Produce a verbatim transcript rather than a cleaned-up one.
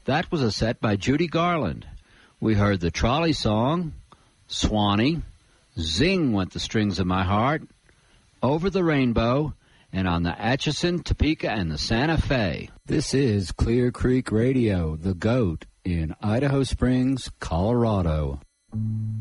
That was a set by Judy Garland. We heard the Trolley Song, Swanee, Zing Went the Strings of My Heart, Over the Rainbow, and On the Atchison, Topeka, and the Santa Fe. This is Clear Creek Radio, the GOAT in Idaho Springs, Colorado.